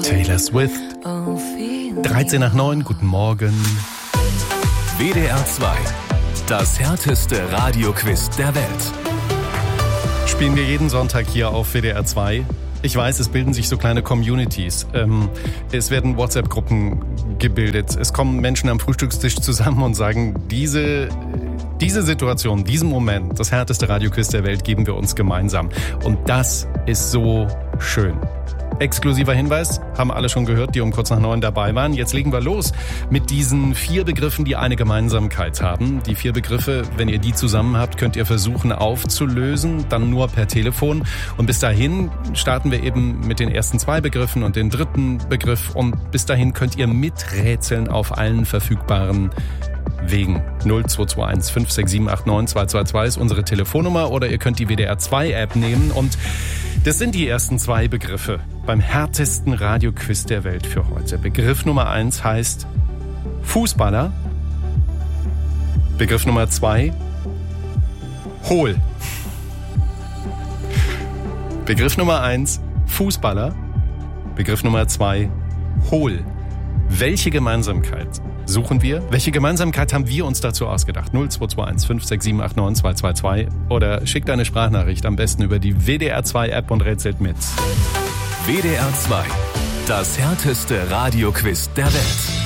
Taylor Swift. 8:13, guten Morgen. WDR 2, das härteste Radioquiz der Welt. Spielen wir jeden Sonntag hier auf WDR 2. Ich weiß, es bilden sich so kleine Communities. Es werden WhatsApp-Gruppen gebildet. Es kommen Menschen am Frühstückstisch zusammen und sagen, diese Situation, diesen Moment, das härteste Radioquiz der Welt geben wir uns gemeinsam. Und das ist so schön. Exklusiver Hinweis, haben alle schon gehört, die um kurz nach 9 dabei waren. Jetzt legen wir los mit diesen 4 Begriffen, die eine Gemeinsamkeit haben. Die 4 Begriffe, wenn ihr die zusammen habt, könnt ihr versuchen aufzulösen, dann nur per Telefon. Und bis dahin starten wir eben mit den ersten 2 Begriffen und den dritten Begriff. Und bis dahin könnt ihr miträtseln auf allen verfügbaren Wegen. 0221 56789 222 ist unsere Telefonnummer oder ihr könnt die WDR 2 App nehmen und das sind die ersten 2 Begriffe beim härtesten Radioquiz der Welt für heute. Begriff Nummer 1 heißt Fußballer. Begriff Nummer 2 Hohl. Begriff Nummer 1 Fußballer. Begriff Nummer 2 Hohl. Welche Gemeinsamkeit suchen wir? Welche Gemeinsamkeit haben wir uns dazu ausgedacht? 0221 56789 222 oder schickt eine Sprachnachricht am besten über die WDR 2 App und rätselt mit. WDR 2, das härteste Radioquiz der Welt.